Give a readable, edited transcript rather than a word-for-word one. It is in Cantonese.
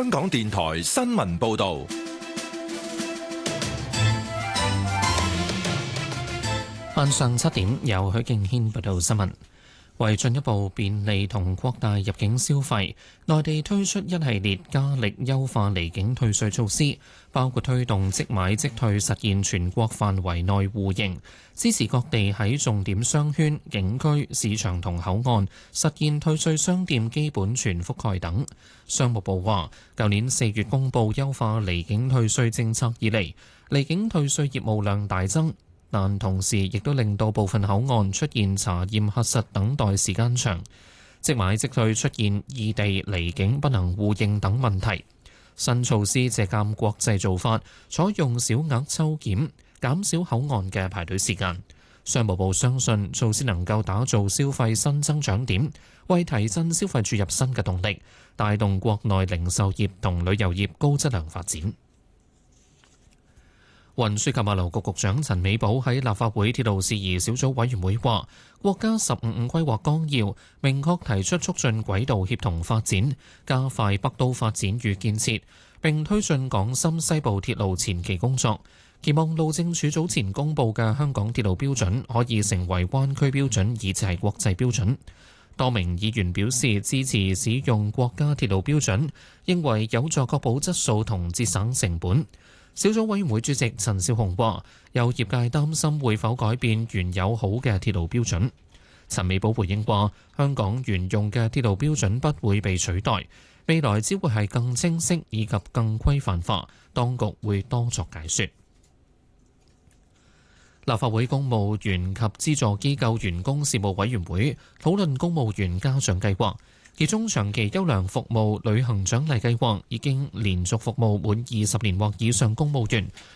香港電台新聞報道。 晚上7點，由許敬軒報道新聞。為進一步便利同擴大入境消費，內地推出一系列加力優化離境退稅措施，包括推動即買即退實現全國範圍內互認，支持各地喺重點商圈、景區、市場同口岸實現退稅商店基本全覆蓋等。商務部話，舊年4月公布優化離境退稅政策以嚟，離境退稅業務量大增。但同時亦都令到部分口岸出現查驗核實等待時間長，即買即退出現異地離境不能互認等問題。新措施借鑑國際做法，採用小額抽檢，減少口岸嘅排隊時間。商務部相信措施能夠打造消費新增長點，為提振消費注入新嘅動力，帶動國內零售業同旅遊業高質量發展。運輸及物流局局長陳美寶喺立法會鐵路事宜小組委員會話，國家15五規劃綱要明確提出促進軌道協同發展，加快北都發展與建設，並推進港深西部鐵路前期工作，期望路政署早前公布嘅香港鐵路標準可以成為灣區標準，以至係國際標準。多名議員表示支持使用國家鐵路標準，認為有助確保質素同節省成本。小組委員會主席陳紹雄話，有業界擔心會否改變原有好嘅鐵路標準。陳美寶回應話，香港原用嘅鐵路標準不會被取代，未來只會係更清晰以及更規範化，當局會多作解說。立法會公務員及資助機構員工事務委員會討論公務員嘉獎計劃。其中長期優良服務旅行獎勵計劃已經連續服務滿20年或以上公務員，